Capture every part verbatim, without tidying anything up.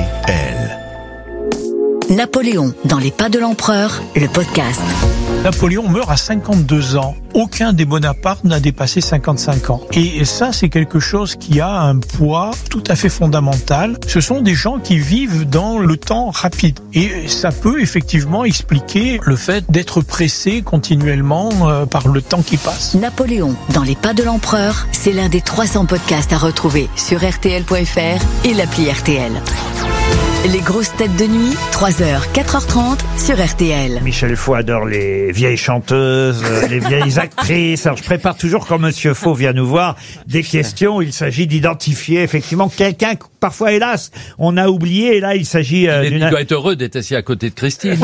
L. Napoléon dans les pas de l'empereur, le podcast. Napoléon meurt à cinquante-deux ans. Aucun des Bonaparte n'a dépassé cinquante-cinq ans. Et ça, c'est quelque chose qui a un poids tout à fait fondamental. Ce sont des gens qui vivent dans le temps rapide. Et ça peut effectivement expliquer le fait d'être pressé continuellement euh, par le temps qui passe. Napoléon dans les pas de l'empereur, c'est l'un des trois cents podcasts à retrouver sur R T L point F R et l'appli R T L. Les grosses têtes de nuit, trois heures, quatre heures trente sur R T L. Michel Faux adore les vieilles chanteuses, les vieilles actrices. Alors je prépare toujours, quand Monsieur Faux vient nous voir, des questions. Il s'agit d'identifier effectivement quelqu'un que parfois, hélas, on a oublié. Et là, il s'agit euh, il, d'une... il doit être heureux d'être assis à côté de Christine.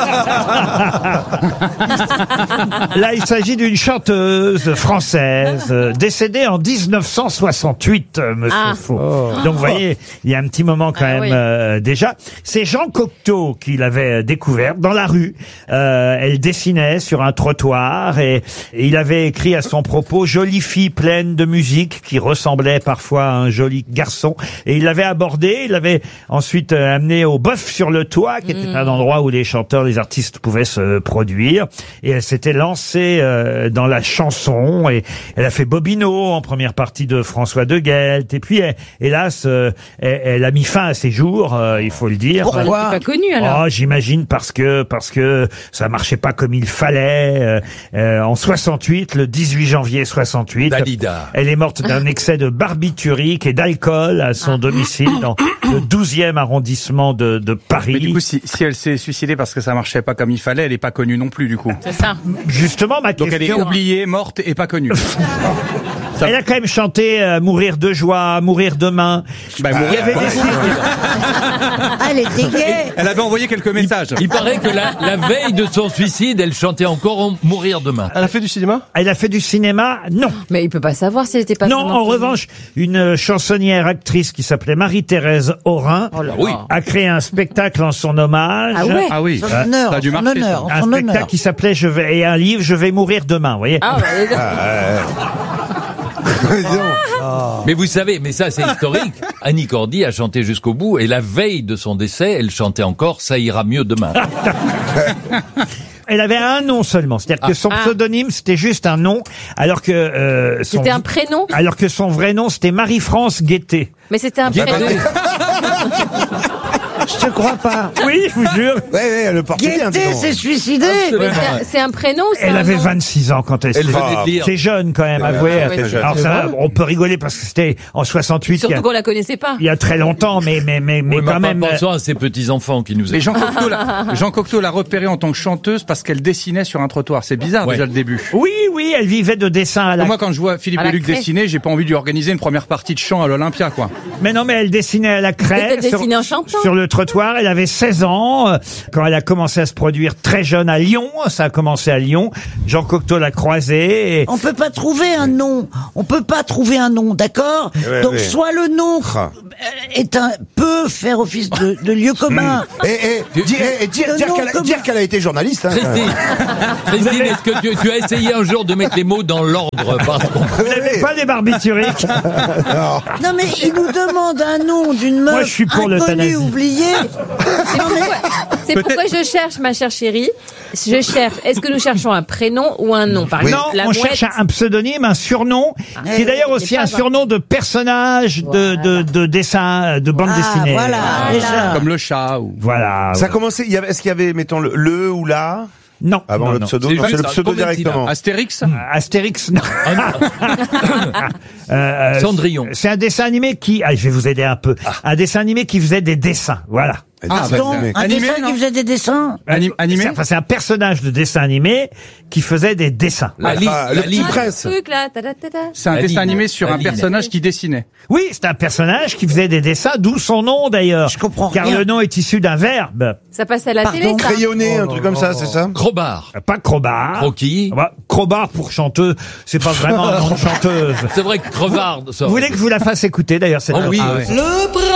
Là, il s'agit d'une chanteuse française euh, décédée en dix-neuf cent soixante-huit, euh, Monsieur Ah. Faux. Oh. Donc, vous voyez, il y a un petit moment quand Ah, même oui. euh, déjà. C'est Jean Cocteau qui l'avait découverte dans la rue. Euh, elle dessinait sur un trottoir et, et il avait écrit à son propos « Jolie fille pleine de musique qui ressemblait parfois à un joli garçon ». Et il l'avait abordée, il l'avait ensuite euh, amenée au Bœuf sur le Toit, qui était un endroit où les chanteurs, les artistes pouvaient se produire. Et elle s'était lancée euh, dans la chanson et elle a fait Bobino en première partie de François de Guelt. Et puis, elle, hélas, euh, elle, elle a mis fin à ses jours, euh, il faut le dire. Elle n'était pas connue alors. Oh, j'imagine parce que parce que ça marchait pas comme il fallait. Euh, euh, en soixante-huit, le dix-huit janvier soixante-huit, Dalida. elle est morte d'un excès de barbiturique et d'alcool à son domicile dans le douzième arrondissement de, de Paris. Mais du coup, si, si elle s'est suicidée parce que ça marchait pas comme il fallait, elle est pas connue non plus, du coup. C'est ça. Justement, ma Donc elle est question... oubliée, morte et pas connue. Ça- Elle a quand même chanté euh, Mourir de joie, Mourir demain. Bah, Il y mourir, avait quoi. des signes. Elle était gaie. Elle avait envoyé quelques messages. Il paraît que la, la veille de son suicide, elle chantait encore « Mourir demain Elle a fait du cinéma? Elle a fait du cinéma? Non. Mais il peut pas savoir si elle était pas Non, vraiment en connue. revanche, une chansonnière actrice qui s'appelait Marie-Thérèse Aurin Oh là là. Oui. a créé un spectacle en son hommage. Ah ouais. Ah oui, Son ça honneur, a dû son marcher. ça. honneur, Un son spectacle honneur. qui s'appelait Je vais et un livre Je vais mourir demain, vous voyez. Ah, bah, les gars. Mais vous savez, mais ça c'est historique. Annie Cordy a chanté jusqu'au bout et la veille de son décès, elle chantait encore « Ça ira mieux demain Elle avait un nom seulement, c'est-à-dire que son Ah. pseudonyme c'était juste un nom, alors que euh, son C'était un prénom, alors que son vrai nom c'était Marie-France Guettet. mais c'était un prénom. Je te crois pas. Oui, je vous jure. Ouais, ouais, le porte bien. Guettet s'est suicidé. Mais c'est un- C'est un prénom ou c'est Elle un avait nom vingt-six ans quand elle Elle s'est venait de lire. C'est jeune quand même, avouez. ouais, c'est Alors ça, on peut rigoler parce que c'était en soixante-huit, il y Surtout a, qu'on la connaissait pas. il y a très longtemps, mais mais mais mais Oui, quand mais même. en pensant à ses petits-enfants qui nous Mais écoutent. Jean Cocteau, l'a, Jean Cocteau l'a repérée en tant que chanteuse parce qu'elle dessinait sur un trottoir. C'est bizarre Ouais. déjà le début. Oui, oui, elle vivait de dessin à la. Moi, quand je vois Philippe À la Deluc craie. dessiner, j'ai pas envie de lui organiser une première partie de chant à l'Olympia, quoi. Mais non, mais elle dessinait à la craie. Peut-être sur, dessinait en chantant. sur le trottoir. Elle avait seize ans euh, quand elle a commencé à se produire très jeune à Lyon. Ça a commencé à Lyon. Jean Cocteau l'a croisée. Et... On peut pas trouver un nom. On peut pas trouver un nom, d'accord? Ouais, Donc ouais. soit le nom Ah. est un peut faire office de, de lieu commun. Et, et, dire, et dire, Le dire nom qu'elle a, commun. dire qu'elle a été journaliste. Hein. Christine, Christine, est-ce que tu, tu as essayé un jour de mettre les mots dans l'ordre parce qu'on- Vous n'avez pas des barbituriques? Non mais il nous demande un nom d'une meuf Moi, je suis pour inconnue, l'euthanasie. oubliée. Non mais C'est pourquoi je cherche, ma chère chérie. Je cherche. Est-ce que nous cherchons un prénom ou un nom? Par Non, exemple, la on mouette. cherche un, un pseudonyme, un surnom, qui est d'ailleurs c'est aussi pas un vrai. surnom de personnage de, de, de dessin, de bande ah, dessinée. voilà, déjà. Comme le chat ou... Voilà. Ça a commencé, il y avait- est-ce qu'il y avait, mettons, le, le ou la Non. avant Non, le non. pseudo? C'est Non, c'est juste le un pseudo converti, directement. Astérix. Astérix, non. Euh, euh, Cendrillon. C'est un dessin animé qui, ah, je vais vous aider un peu. Un dessin animé qui faisait des dessins. Voilà. Ah, bah, Donc, c'est- un animé, dessin non qui faisait des dessins. Anim- animé C'est- Enfin, c'est un personnage de dessin animé qui faisait des dessins. La Li- Ah, la le Li- petit Ah, prince. le truc là. ta-da, ta-da. C'est un La dessin ligne. animé sur La un ligne. personnage qui dessinait. Oui, c'est un personnage qui faisait des dessins, d'où son nom d'ailleurs. Je comprends Car rien. le nom est issu d'un verbe. Ça passe à la Pardon, télé, ça. Crayonné, un truc comme ça, c'est ça? Crowbar. Pas Crowbar. Croquis. Ah bah, Crowbar pour chanteuse, c'est pas vraiment un nom de chanteuse. C'est vrai que Crevard Vous sort. voulez que je vous la fasse écouter d'ailleurs cette Oh oui. chanson Ah ouais. Le